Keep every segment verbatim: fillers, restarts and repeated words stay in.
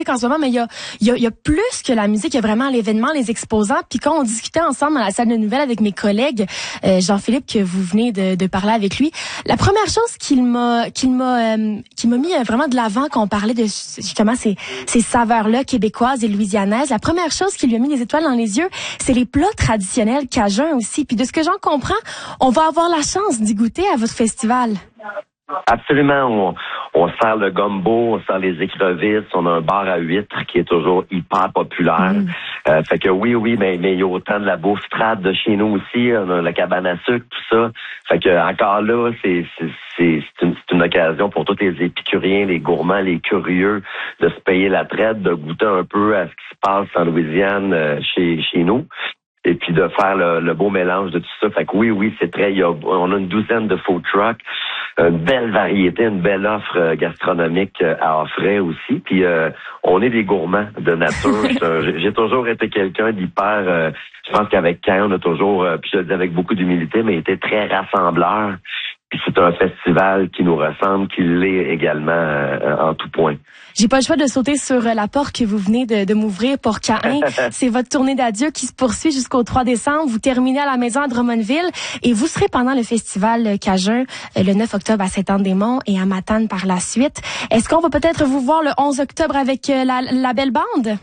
en ce moment, mais il y a, il y a, il y a plus que la musique, il y a vraiment l'événement, les exposants. Puis quand on discutait ensemble dans la salle de nouvelles avec mes collègues, euh, Jean-Philippe, que vous venez de, de parler avec lui, la première chose qu'il m'a, qu'il m'a, euh, qu'il m'a mis vraiment de l'avant quand on parlait de justement ces, ces saveurs-là québécoises et louisianaises, la première chose qui lui a mis des étoiles dans les yeux, c'est les plats traditionnels cajuns aussi. Puis de ce que j'en comprends, on va avoir la chance d'y goûter à votre festival. Absolument. On, on sert le gumbo, on sert les écrevisses, on a un bar à huîtres qui est toujours hyper populaire. Mm. Euh, fait que oui, oui, mais, mais il y a autant de la bouffe trad de chez nous aussi, on a la cabane à sucre, tout ça. Fait que encore là, c'est, c'est, c'est, c'est, une, c'est une occasion pour tous les épicuriens, les gourmands, les curieux de se payer la traite, de goûter un peu à ce qui se passe en Louisiane euh, chez, chez nous. Et puis de faire le, le beau mélange de tout ça. Fait que oui, oui, c'est très... Il y a, on a une douzaine de food trucks, une belle variété, une belle offre gastronomique à offrir aussi. Puis euh, on est des gourmands de nature. J'ai toujours été quelqu'un d'hyper... Euh, je pense qu'avec Caen, on a toujours, euh, puis je le dis avec beaucoup d'humilité, mais été très rassembleur. Puis c'est un festival qui nous ressemble, qui l'est également euh, en tout point. J'ai pas le choix de sauter sur la porte que vous venez de, de m'ouvrir pour Caen. C'est votre tournée d'adieu qui se poursuit jusqu'au trois décembre. Vous terminez à la maison à Drummondville et vous serez pendant le festival Cajun le neuf octobre à Sainte-Anne-des-Monts et à Matane par la suite. Est-ce qu'on va peut-être vous voir le onze octobre avec la, la belle bande?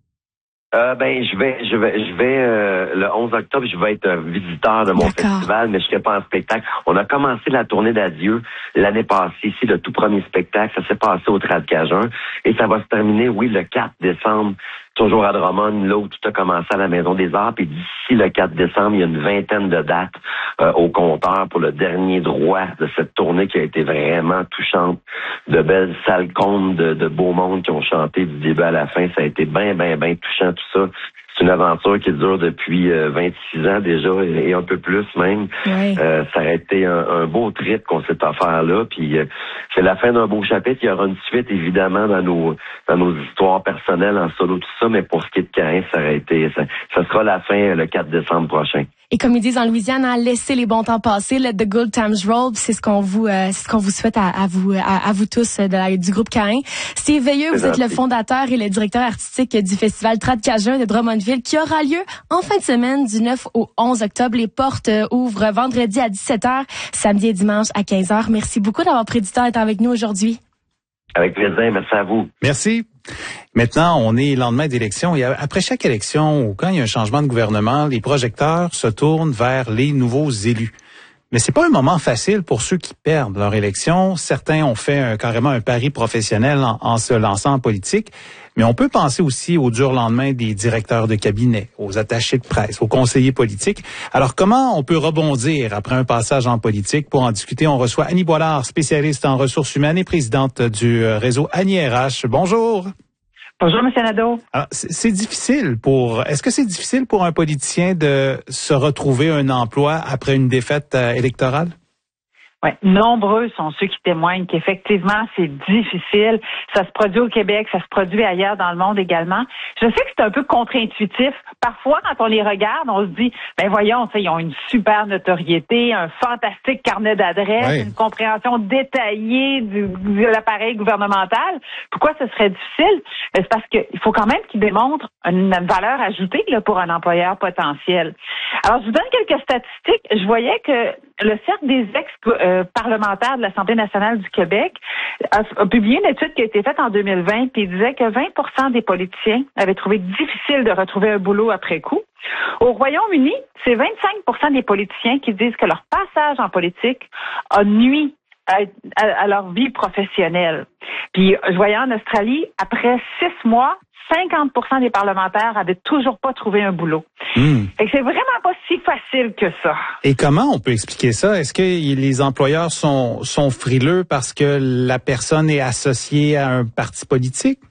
Euh, ben, je vais, je vais, je vais, euh, le onze octobre, je vais être un visiteur de mon D'accord. festival, mais je serai pas en spectacle. On a commencé la tournée d'adieu l'année passée, ici, le tout premier spectacle. Ça s'est passé au Trad Cajun. Et ça va se terminer, oui, le quatre décembre, toujours à Drummond, là où tout a commencé à la Maison des Arts. Puis d'ici le quatre décembre, il y a une vingtaine de dates euh, au compteur pour le dernier droit de cette tournée qui a été vraiment touchante. De belles salles comptes, de, de beaux mondes qui ont chanté du début à la fin. Ça a été bien, bien, bien touchant, tout ça. C'est une aventure qui dure depuis euh, vingt-six ans déjà et, et un peu plus même. Oui. Euh, ça a été un, un beau trip qu'on s'est offert là. Puis euh, c'est la fin d'un beau chapitre. Il y aura une suite évidemment dans nos dans nos histoires personnelles en solo tout ça. Mais pour ce qui est de Caen, ça aurait été ça, ça sera la fin le quatre décembre prochain. Et comme ils disent en Louisiane, hein, laissez les bons temps passer, let the good times roll. C'est ce qu'on vous, euh, c'est ce qu'on vous souhaite à, à vous, à, à vous tous de la, du groupe Caen. Steve Veilleux, vous êtes le fondateur et le directeur artistique du festival Trad Cajun de Drummondville, qui aura lieu en fin de semaine du neuf au onze octobre. Les portes euh, ouvrent vendredi à dix-sept heures, samedi et dimanche à quinze heures. Merci beaucoup d'avoir pris du temps d'être avec nous aujourd'hui. Avec plaisir, merci à vous. Merci. Maintenant, on est lendemain d'élection et après chaque élection ou quand il y a un changement de gouvernement, les projecteurs se tournent vers les nouveaux élus. Mais c'est pas un moment facile pour ceux qui perdent leur élection. Certains ont fait un, carrément un pari professionnel en, en se lançant en politique. Mais on peut penser aussi au dur lendemain des directeurs de cabinet, aux attachés de presse, aux conseillers politiques. Alors, comment on peut rebondir après un passage en politique? Pour en discuter, on reçoit Annie Boilard, spécialiste en ressources humaines et présidente du réseau Annie R H. Bonjour. Bonjour, M. Nadeau. Alors, c'est, c'est difficile pour, est-ce que c'est difficile pour un politicien de se retrouver un emploi après une défaite euh, électorale? Oui, nombreux sont ceux qui témoignent qu'effectivement, c'est difficile. Ça se produit au Québec, ça se produit ailleurs dans le monde également. Je sais que c'est un peu contre-intuitif. Parfois, quand on les regarde, on se dit, ben voyons, ils ont une super notoriété, un fantastique carnet d'adresses, oui. Une compréhension détaillée du, de l'appareil gouvernemental. Pourquoi ce serait difficile? Ben, c'est parce qu'il faut quand même qu'ils démontrent une valeur ajoutée là, pour un employeur potentiel. Alors, je vous donne quelques statistiques. Je voyais que le Cercle des ex-parlementaires de l'Assemblée nationale du Québec a, a publié une étude qui a été faite en deux mille vingt et disait que vingt pour cent des politiciens avaient trouvé difficile de retrouver un boulot après coup. Au Royaume-Uni, c'est vingt-cinq pour cent des politiciens qui disent que leur passage en politique a nui à, à, à leur vie professionnelle. Puis, je voyais en Australie, après six mois, cinquante pour cent des parlementaires avaient toujours pas trouvé un boulot. Mmh. Et c'est vraiment pas si facile que ça. Et comment on peut expliquer ça? Est-ce que les employeurs sont, sont frileux parce que la personne est associée à un parti politique?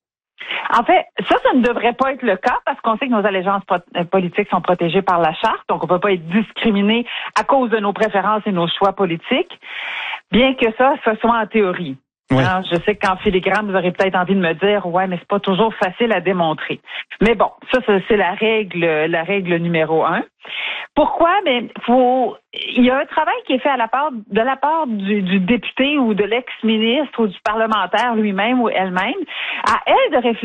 En fait, ça, ça ne devrait pas être le cas parce qu'on sait que nos allégeances pro- politiques sont protégées par la charte, donc on ne peut pas être discriminé à cause de nos préférences et nos choix politiques, bien que ça, ce soit en théorie. Oui. Alors, je sais qu'en filigrane, vous aurez peut-être envie de me dire, ouais, mais c'est pas toujours facile à démontrer. Mais bon, ça, c'est la règle, la règle numéro un. Pourquoi? Mais faut, il y a un travail qui est fait à la part, de la part du, du député ou de l'ex-ministre ou du parlementaire lui-même ou elle-même, à elle de réfléchir